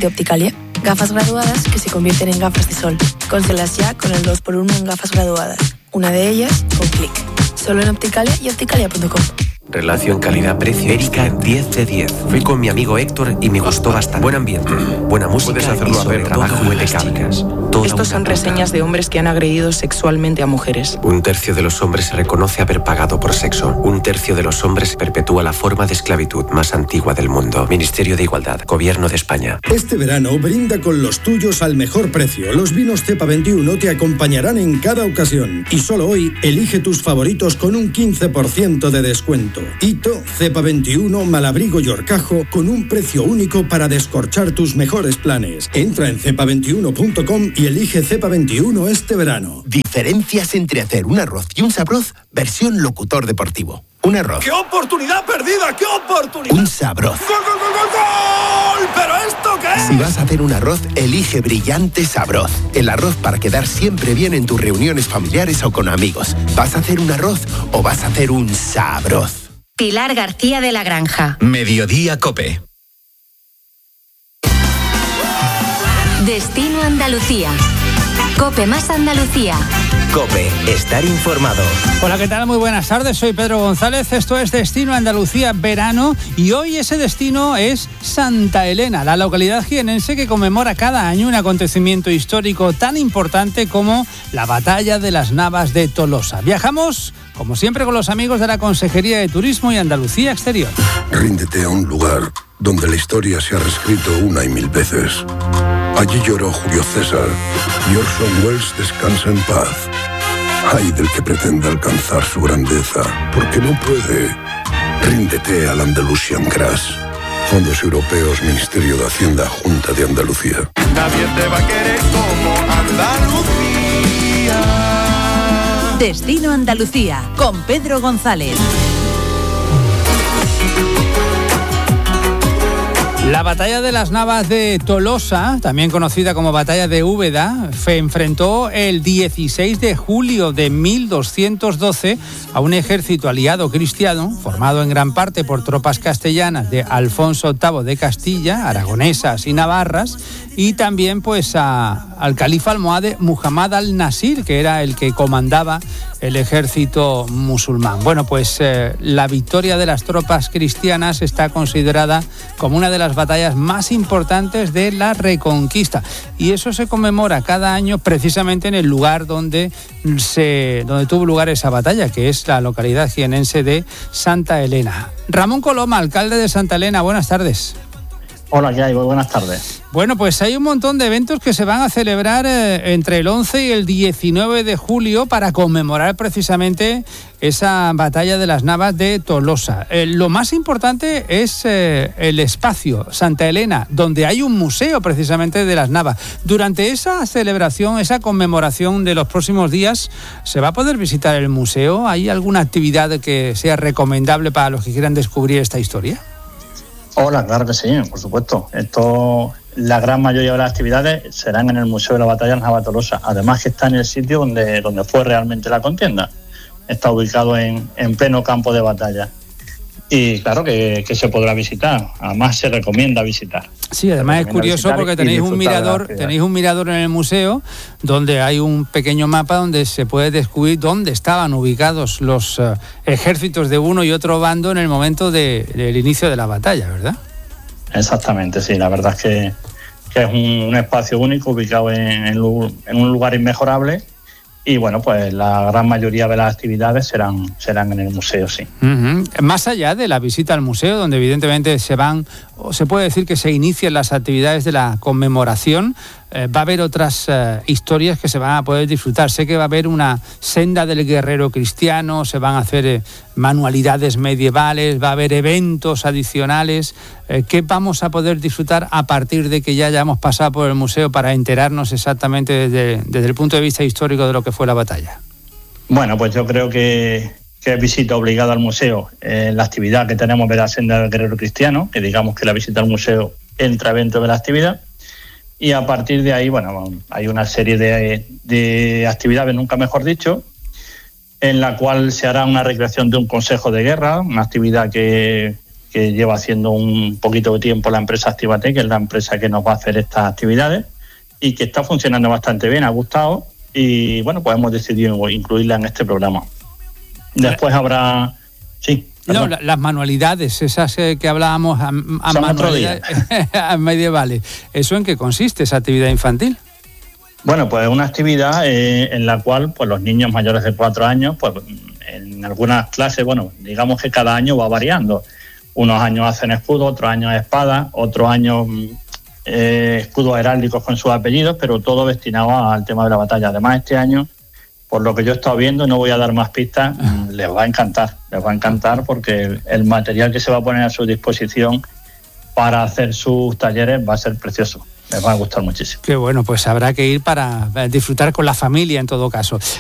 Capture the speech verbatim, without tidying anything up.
de Opticalia. Gafas graduadas que se convierten en gafas de sol. Cónselas ya con el dos por uno en gafas graduadas. Una de ellas, un clic. Solo en Opticalia y opticalia punto com. Relación calidad-precio. Erika, diez de diez. Fui con mi amigo Héctor y me gustó bastante. Buen ambiente, buena música. Puedes hacerlo a ver, trabajo impecable. Estos son reseñas de hombres que han agredido sexualmente a mujeres. Un tercio de los hombres se reconoce haber pagado por sexo. Un tercio de los hombres perpetúa la forma de esclavitud más antigua del mundo. Ministerio de Igualdad, Gobierno de España. Este verano brinda con los tuyos al mejor precio. Los vinos Cepa veintiuno te acompañarán en cada ocasión. Y solo hoy elige tus favoritos con un quince por ciento de descuento. Hito, Cepa veintiuno, Malabrigo y Horcajo con un precio único para descorchar tus mejores planes. Entra en cepa veintiuno punto com y elige Cepa veintiuno este verano. Diferencias entre hacer un arroz y un sabroz, versión locutor deportivo. Un arroz. ¡Qué oportunidad perdida! ¡Qué oportunidad! Un sabroz. ¡Gol, gol, gol, gol, gol! ¿Pero esto qué es? Si vas a hacer un arroz, elige Brillante Sabroz. El arroz para quedar siempre bien en tus reuniones familiares o con amigos. ¿Vas a hacer un arroz o vas a hacer un sabroz? Pilar García de la Granja. Mediodía Cope. Destino Andalucía. Cope más Andalucía. Cope, estar informado. Hola, ¿qué tal? Muy buenas tardes, soy Pedro González, esto es Destino Andalucía Verano y hoy ese destino es Santa Elena, la localidad jienense que conmemora cada año un acontecimiento histórico tan importante como la Batalla de las Navas de Tolosa. Viajamos, como siempre, con los amigos de la Consejería de Turismo y Andalucía Exterior. Ríndete a un lugar donde la historia se ha reescrito una y mil veces. Allí lloró Julio César y Orson Welles descansa en paz. Ay del que pretenda alcanzar su grandeza, porque no puede. Ríndete al Andalusian Crash. Fondos Europeos, Ministerio de Hacienda, Junta de Andalucía. Nadie te va a querer como Andalucía. Destino Andalucía, con Pedro González. La batalla de las Navas de Tolosa, también conocida como batalla de Úbeda, se enfrentó el dieciséis de julio de mil doscientos doce a un ejército aliado cristiano, formado en gran parte por tropas castellanas de Alfonso octavo de Castilla, aragonesas y navarras, y también pues a, al califa almohade Muhammad al-Nasir, que era el que comandaba el ejército musulmán. Bueno, pues eh, la victoria de las tropas cristianas está considerada como una de las batallas más importantes de la Reconquista, y eso se conmemora cada año precisamente en el lugar donde se donde tuvo lugar esa batalla, que es la localidad jienense de Santa Elena. Ramón Coloma, alcalde de Santa Elena, buenas tardes. Hola, ¿qué hay? Muy buenas tardes. Bueno, pues hay un montón de eventos que se van a celebrar eh, entre el once y el diecinueve de julio para conmemorar precisamente esa batalla de las Navas de Tolosa. Eh, lo más importante es eh, el espacio, Santa Elena, donde hay un museo precisamente de las Navas. Durante esa celebración, esa conmemoración de los próximos días, ¿se va a poder visitar el museo? ¿Hay alguna actividad que sea recomendable para los que quieran descubrir esta historia? Hola, claro que sí, por supuesto. Esto, la gran mayoría de las actividades serán en el Museo de la Batalla de las Navas de Tolosa. Además que está en el sitio donde, donde fue realmente la contienda. Está ubicado en, en pleno campo de batalla. Y claro que, que se podrá visitar. Además se recomienda visitar. Sí, además es curioso porque tenéis un mirador, tenéis un mirador en el museo donde hay un pequeño mapa donde se puede descubrir dónde estaban ubicados los uh, ejércitos de uno y otro bando en el momento de, del inicio de la batalla, ¿verdad? Exactamente, sí. La verdad es que, que es un, un espacio único ubicado en, en, en un lugar inmejorable. Y bueno, pues la gran mayoría de las actividades serán, serán en el museo, sí. Uh-huh. Más allá de la visita al museo, donde evidentemente se van, o se puede decir que se inician las actividades de la conmemoración, eh, va a haber otras eh, historias que se van a poder disfrutar. Sé que va a haber una senda del guerrero cristiano, se van a hacer eh, manualidades medievales, va a haber eventos adicionales. Eh, ¿Qué vamos a poder disfrutar a partir de que ya hayamos pasado por el museo para enterarnos exactamente desde, desde el punto de vista histórico de lo que fue la batalla? Bueno, pues yo creo que, que es visita obligada al museo. Eh, la actividad que tenemos de la senda del guerrero cristiano, que digamos que la visita al museo entra dentro de la actividad. Y a partir de ahí, bueno, hay una serie de, de actividades, nunca mejor dicho, en la cual se hará una recreación de un consejo de guerra, una actividad que, que lleva haciendo un poquito de tiempo la empresa Actívate, que es la empresa que nos va a hacer estas actividades, y que está funcionando bastante bien, ha gustado, y bueno, pues hemos decidido incluirla en este programa. Después habrá... Sí. No, la, las manualidades, esas eh, que hablábamos a, a manualidades medievales. ¿Eso en qué consiste, esa actividad infantil? Bueno, pues es una actividad eh, en la cual pues los niños mayores de cuatro años, pues en algunas clases, bueno, digamos que cada año va variando. Unos años hacen escudo, otros años espada, otros años eh, escudos heráldicos con sus apellidos, pero todo destinado al tema de la batalla. Además, este año, por lo que yo he estado viendo, no voy a dar más pistas, les va a encantar, les va a encantar porque el material que se va a poner a su disposición para hacer sus talleres va a ser precioso. Les va a gustar muchísimo. Qué bueno, pues habrá que ir para disfrutar con la familia en todo caso.